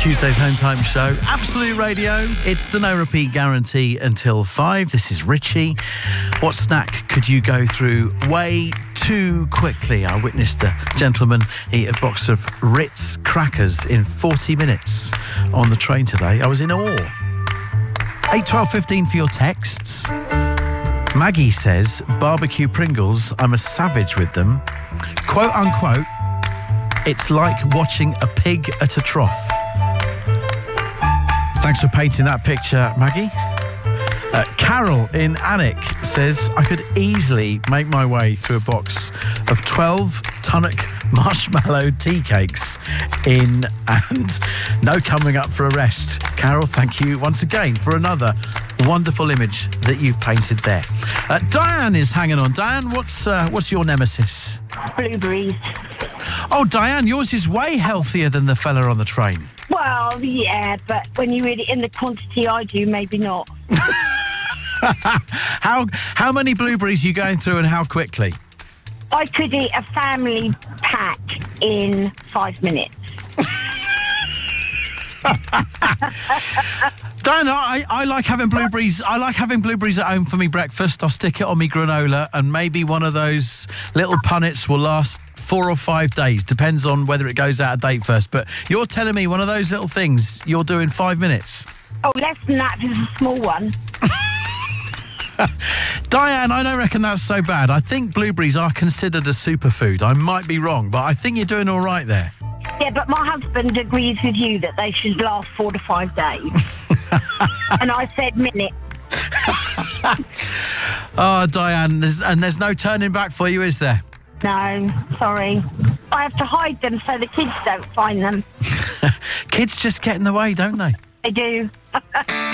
Tuesday's Home Time Show, Absolute Radio. It's the no repeat guarantee until 5. This is Richie. What snack could you go through way too quickly? I witnessed a gentleman eat a box of Ritz crackers in 40 minutes on the train today. I was in awe. 8, 12, 15 for your texts. Maggie says, barbecue Pringles, I'm a savage with them. Quote unquote, it's like watching a pig at a trough. Thanks for painting that picture, Maggie. Carol in Alnwick says, I could easily make my way through a box of 12 tonic marshmallow tea cakes and no coming up for a rest. Carol, thank you once again for another wonderful image that you've painted there. Diane is hanging on. Diane, what's your nemesis? Blueberries. Oh, Diane, yours is way healthier than the fella on the train. Well, yeah, but when you eat it in the quantity I do, maybe not. How many blueberries are you going through and how quickly? I could eat a family pack in 5 minutes. Diana, I like having blueberries. I like having blueberries at home for me breakfast. I'll stick it on me granola, and maybe one of those little punnets will last 4 or 5 days. Depends on whether it goes out of date first. But you're telling me one of those little things you'll do in 5 minutes? Oh, less than that if it's a small one. Diane, I don't reckon that's so bad. I think blueberries are considered a superfood. I might be wrong, but I think you're doing all right there. Yeah, but my husband agrees with you that they should last 4 to 5 days. And I said minutes. Oh, Diane, there's no turning back for you, is there? No, sorry. I have to hide them so the kids don't find them. Kids just get in the way, don't they? They do.